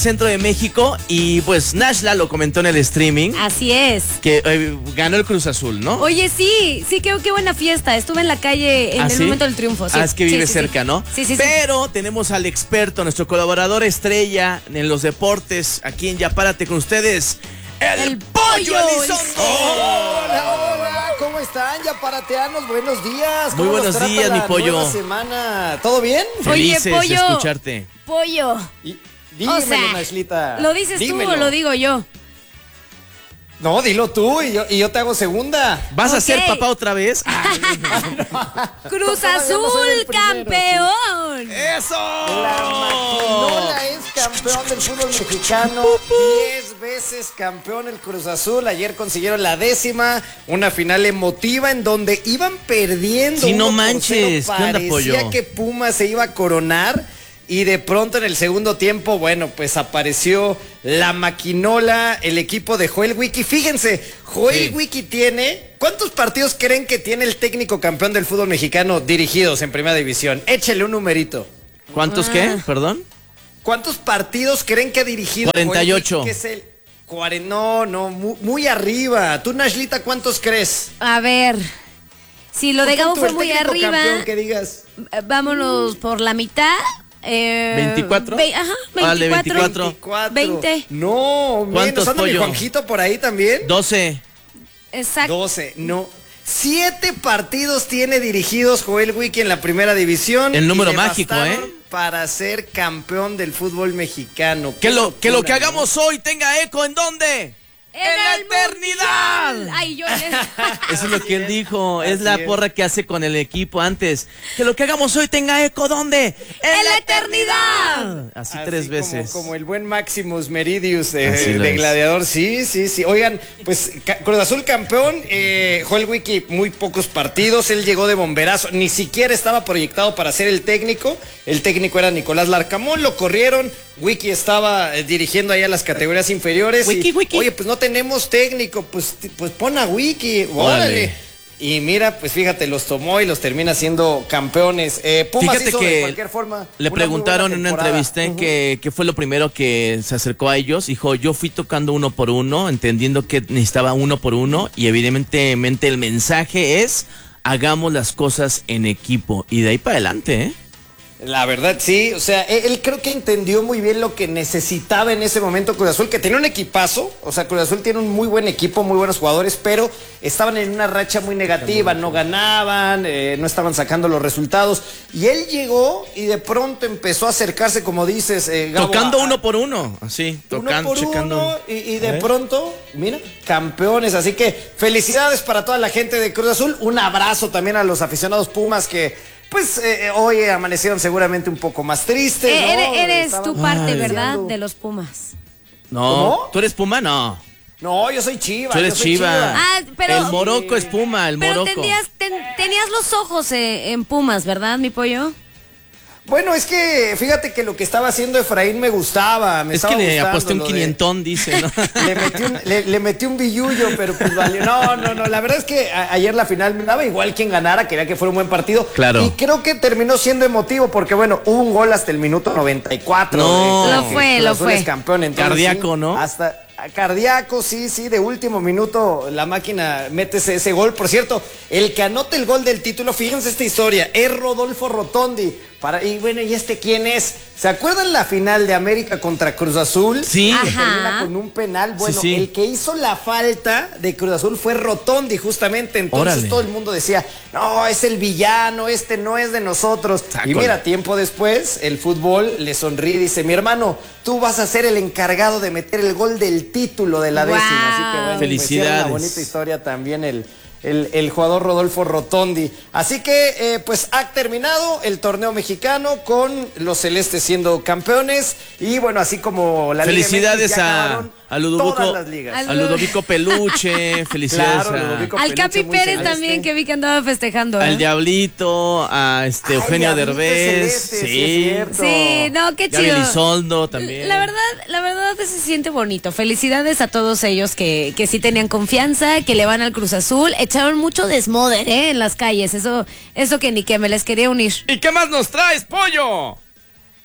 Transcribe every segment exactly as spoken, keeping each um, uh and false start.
Centro de México y pues Nashla lo comentó en el streaming. Así es. Que eh, ganó el Cruz Azul, ¿no? Oye, sí, sí, qué, qué buena fiesta. Estuve en la calle en ¿Ah, el sí? momento del triunfo. Sí. Ah, es que vive sí, sí, cerca, sí. ¿no? Sí, sí, sí. Pero tenemos al experto, nuestro colaborador estrella en los deportes, aquí en Ya Párate con ustedes, el, El Pollo Pollo Elizondo. Hola, hola, ¿cómo están? Ya parateanos, buenos días. Muy ¿Cómo buenos nos trata días, la mi pollo. nueva semana? ¿Todo bien? Felices Oye, Pollo. de escucharte. Pollo. Y, dímelo, O sea, Nashlita. ¿lo dices Dímelo. tú o lo digo yo? No, dilo tú y yo, y yo te hago segunda. ¿Vas a Ok. ser papá otra vez? Cruz Todavía no Azul, soy el primero, campeón. ¡Eso! La Maquinola es campeón del fútbol mexicano, diez veces campeón el Cruz Azul. Ayer consiguieron la décima, una final emotiva en donde iban perdiendo. Sí, no uno por manches, cero. ¿qué onda, Parecía Pollo? que Pumas se iba a coronar y de pronto en el segundo tiempo, bueno, pues apareció la Maquinola, el equipo de Joel Wiki. Fíjense, Joel Sí. Wiki tiene... ¿Cuántos partidos creen que tiene el técnico campeón del fútbol mexicano dirigidos en Primera División? Échele un numerito. ¿Cuántos qué? ¿Perdón? ¿Cuántos partidos creen que ha dirigido? cuarenta y ocho. Joel Wiki, que es el cuare- no, no, muy, muy arriba. Tú, Nashlita, ¿cuántos crees? A ver, si lo de Gabo Tú, fue el muy técnico arriba, campeón, que digas. eh, vámonos por la mitad. Eh, ¿veinticuatro? ve- ajá, Vale, veinticuatro. veinticuatro. veinte. No, ¿Cuántos, menos. ¿Anda mi Pollo? Juanjito por ahí también? doce. Exacto. doce, no. Siete partidos tiene dirigidos Joel Wiki en la Primera División. El número y le mágico, bastaron ¿eh? Para ser campeón del fútbol mexicano. Que lo, que lo que locura, ¿no? hagamos hoy tenga eco, ¿en dónde? ¡En la el eternidad! mundial. Ay, yo. Eso es lo que él dijo, es Así la es. porra que hace con el equipo antes. Que lo que hagamos hoy tenga eco, ¿dónde? ¡En la eternidad! Así, Así tres como- veces. Como, el buen Maximus Meridius de, Así lo de es. Gladiador. Sí, sí, sí. Oigan, pues ca- Cruz Azul campeón. Eh, Joel Wiki, muy pocos partidos. Él llegó de bomberazo. Ni siquiera estaba proyectado para ser el técnico. El técnico era Nicolás Larcamón. Lo corrieron. Wiki estaba eh, dirigiendo allá las categorías inferiores. Wiki, y, Wiki. Oye, pues no tenemos técnico. Pues, t- pues pon a Wiki. Órale. Órale. Y mira, pues fíjate, los tomó y los termina siendo campeones. Eh, Pumas Fíjate hizo de que cualquier forma le una preguntaron muy en buena una temporada. entrevista Ujú. que, que fue lo primero que se acercó a ellos. Dijo, yo fui tocando uno por uno, entendiendo que necesitaba uno por uno. Y evidentemente el mensaje es, hagamos las cosas en equipo. Y de ahí para adelante, ¿eh? La verdad, sí, o sea, él, él creo que entendió muy bien lo que necesitaba en ese momento Cruz Azul, que tenía un equipazo, o sea, Cruz Azul tiene un muy buen equipo, muy buenos jugadores, pero estaban en una racha muy negativa, no ganaban, eh, no estaban sacando los resultados, y él llegó y de pronto empezó a acercarse, como dices, eh, Gabo, Tocando a- uno por uno, así, uno tocando, por checando. uno, y, y de ¿Eh? pronto, mira, campeones. Así que felicidades para toda la gente de Cruz Azul. Un abrazo también a los aficionados Pumas que, pues, eh, hoy amanecieron seguramente un poco más tristes. Eh, ¿no? eres eres Estaban tu parte, Ay. ¿verdad? deseando. De los Pumas. No, ¿Cómo? ¿tú eres Puma? No. No, yo soy Chiva. Tú eres yo soy Chiva. Ah, pero- El Morocco es Puma, el Pero Morocco. tenías, ten- tenías los ojos eh, en Pumas, ¿verdad, mi pollo? Bueno, es que fíjate que lo que estaba haciendo Efraín me gustaba. Me Es que estaba le gustando aposté un lo de- quinientón, dice, ¿no? Le metí, un, le, le metí un billullo, pero pues valió. No, no, no. La verdad es que a- ayer la final me daba igual quien ganara, quería que fuera un buen partido. Claro. Y creo que terminó siendo emotivo porque, bueno, hubo un gol hasta el minuto noventa y cuatro. No. de- Lo que fue, Cruz lo Azul fue. es campeón, entonces, Cardíaco, sí, ¿no? Hasta cardíaco, sí, sí. De último minuto la máquina mete ese, ese gol. Por cierto, el que anota el gol del título, fíjense esta historia, es Rodolfo Rotondi. Para, y bueno, ¿y este quién es? ¿Se acuerdan la final de América contra Cruz Azul? Sí. Que Ajá. termina con un penal. Bueno, Sí, sí. el que hizo la falta de Cruz Azul fue Rotondi, justamente. Entonces Órale. todo el mundo decía, no, es el villano, este no es de nosotros. Sácole. Y mira, tiempo después, el fútbol le sonríe y dice, mi hermano, tú vas a ser el encargado de meter el gol del título de la Guau. décima. Así que bueno, Felicidades. pues, era una bonita historia también el... El, el jugador Rodolfo Rotondi. Así que, eh, pues, ha terminado el torneo mexicano con los celestes siendo campeones. Y bueno, así como la Liga M X, Felicidades ya a, acabaron a Ludovico, todas las ligas. Al- a Ludovico Peluche, felicidades Claro, a- Ludovico Al Peluche, Capi muy Pérez celeste. también, que vi que andaba festejando. ¿eh? al Diablito, a este Ay, Eugenio Diablito Derbez, celeste, sí, sí, es cierto. Sí, no, qué Gaby chido. Elizondo también. La verdad, la verdad se siente bonito. Felicidades a todos ellos que, que sí tenían confianza, que le van al Cruz Azul. Echaron mucho desmoder, ¿eh? En las calles. Eso, eso que ni que me les quería unir. ¿Y qué más nos traes, pollo?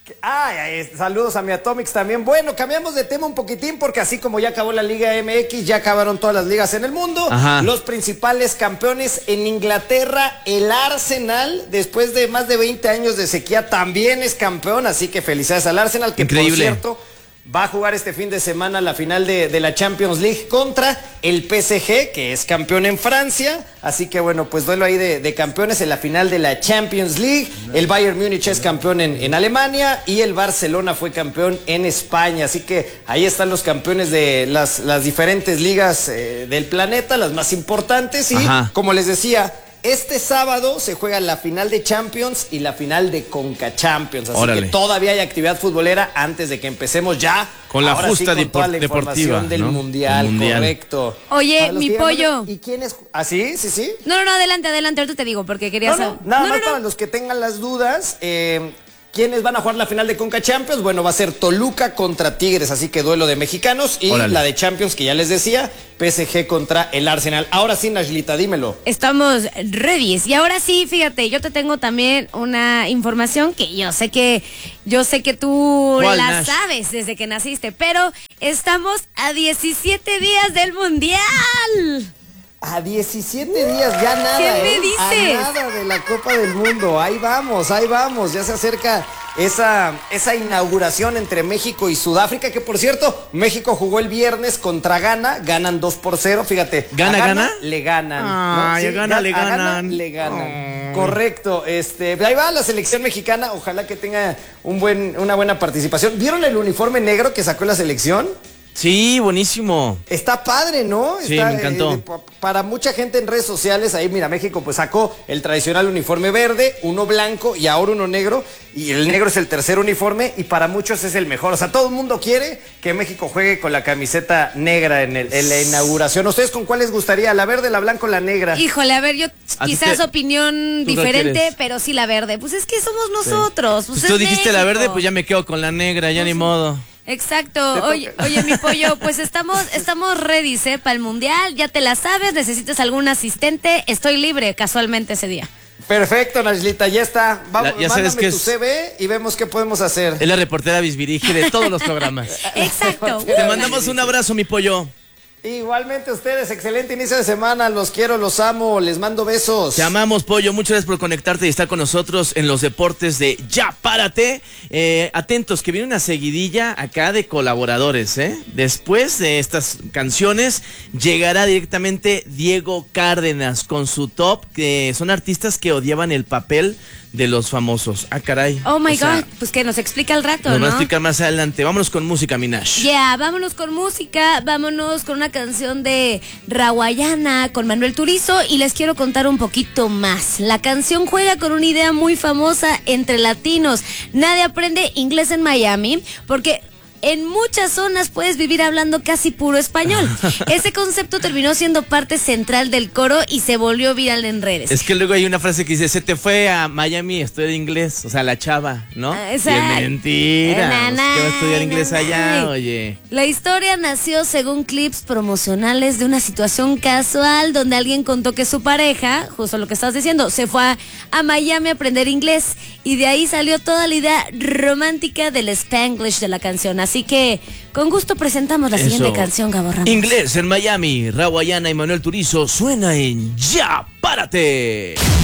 Ay, ay, saludos a mi Atomics también. Bueno, cambiamos de tema un poquitín porque así como ya acabó la Liga M X, ya acabaron todas las ligas en el mundo. Ajá. Los principales campeones en Inglaterra, el Arsenal, después de más de veinte años de sequía, también es campeón. Así que felicidades al Arsenal, que Increíble. por cierto va a jugar este fin de semana la final de, de la Champions League contra el P S G, que es campeón en Francia. Así que bueno, pues duelo ahí de, de campeones en la final de la Champions League. El Bayern Múnich es campeón en, en Alemania y el Barcelona fue campeón en España. Así que ahí están los campeones de las, las diferentes ligas eh, del planeta, las más importantes. Y Ajá. como les decía, este sábado se juega la final de Champions y la final de Conca Champions. Así Órale. que todavía hay actividad futbolera antes de que empecemos ya. Con la ahora justa sí, con toda la deportiva, información del ¿no? mundial, El mundial. correcto. Oye, Para los mi que ya no- pollo. ¿Y quién es? ¿Ah, sí? ¿Sí, sí? No, no, no, adelante, adelante, ahorita te digo, porque quería No, saber. no, nada No, más no, no. para los que tengan las dudas, eh, ¿quiénes van a jugar la final de Conca Champions? Bueno, va a ser Toluca contra Tigres, así que duelo de mexicanos. Y Órale. la de Champions, que ya les decía, P S G contra el Arsenal. Ahora sí, Nashlita, dímelo. Estamos ready. Y ahora sí, fíjate, yo te tengo también una información que yo sé que yo sé que tú ¿Cuál, la Nash? sabes desde que naciste, pero estamos a diecisiete días del Mundial. A diecisiete días, ya nada. ¿Qué me ¿eh? dices? A nada de la Copa del Mundo. Ahí vamos, ahí vamos. Ya se acerca esa, esa inauguración entre México y Sudáfrica, que por cierto, México jugó el viernes contra Ghana, ganan dos por cero, fíjate. ¿Gana, a gana? Le ganan. Ay, a Ghana ga- le a Ghana ganan. le ganan. Correcto. Este, ahí va la selección mexicana, ojalá que tenga un buen, una buena participación. ¿Vieron el uniforme negro que sacó la selección? Sí, buenísimo. Está padre, ¿no? Sí, Está, me encantó. eh, pa- para mucha gente en redes sociales, ahí mira, México pues sacó el tradicional uniforme verde, uno blanco y ahora uno negro. Y el negro es el tercer uniforme y para muchos es el mejor. O sea, todo el mundo quiere que México juegue con la camiseta negra en, el- en la inauguración. ¿Ustedes con cuál les gustaría? ¿La verde, la blanca o la negra? Híjole, a ver, yo ¿A ti quizás te- opinión tú cuál diferente, quieres? pero sí la verde. Pues es que somos nosotros. Pues Pues tú es dijiste la México. verde, pues ya me quedo con la negra, ya ni modo. Exacto. Oye, oye, mi pollo, pues estamos, estamos ready, ¿eh? Para el mundial, ya te la sabes, necesitas algún asistente, estoy libre casualmente ese día. Perfecto, Nashlita, ya está. Vamos, La- ya sabes mándame que tu es- C V y vemos qué podemos hacer. Es la reportera bisbirige de todos los programas. Exacto. Te mandamos un abrazo, mi pollo. Igualmente ustedes, excelente inicio de semana, los quiero, los amo, les mando besos. Te amamos, pollo. Muchas gracias por conectarte y estar con nosotros en los deportes de Ya Párate. Eh, atentos, que viene una seguidilla acá de colaboradores, ¿eh? Después de estas canciones, llegará directamente Diego Cárdenas con su top, que son artistas que odiaban el papel de los famosos. Ah, caray. Oh my O sea, God, pues que nos explica al rato, nos va a ¿no? explicar más adelante. Vámonos con música, Minash. Ya, vámonos con música, vámonos con una canción de Rawayana con Manuel Turizo y les quiero contar un poquito más. La canción juega con una idea muy famosa entre latinos. Nadie aprende inglés en Miami porque en muchas zonas puedes vivir hablando casi puro español. Ese concepto terminó siendo parte central del coro y se volvió viral en redes. Es que luego hay una frase que dice, se te fue a Miami, estudia inglés, o sea, la chava, ¿no? Ah, Y es exacto. mentira, Na, pues, na, ¿qué va a estudiar inglés na, allá, na. oye? La historia nació según clips promocionales de una situación casual donde alguien contó que su pareja, justo lo que estás diciendo, se fue a, a Miami a aprender inglés y de ahí salió toda la idea romántica del Spanglish de la canción. Así que con gusto presentamos la siguiente Eso. canción, Gabo Ramos. Inglés en Miami, Rawayana y Manuel Turizo suena en Ya Párate.